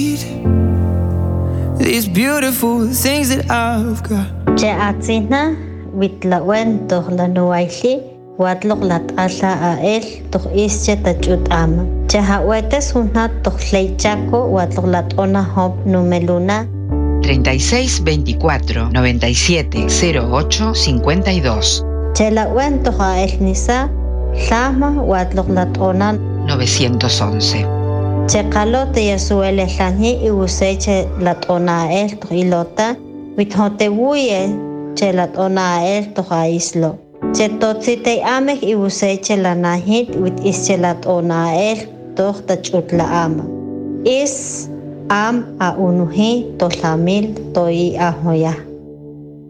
These beautiful things that I've got. Che atzina witlawen toh lanuaili watlok lat'ala ael toh ische tachut ama. Che hawetes hunat toh leichaco watlok lat'ona hop numeluna 36 24 97 08 52. Che lawen toh ael nisa llama watlok lat'ona 911. Che kalote yasuele llani iuseche lat'ona ael toh ilota withotebuye che lat'ona ael toh aislo. Che totzite amek iuseche lanahit wit ische lat'ona ael toh tachut la ama. Is am a unuhi to lamil toi ahoya.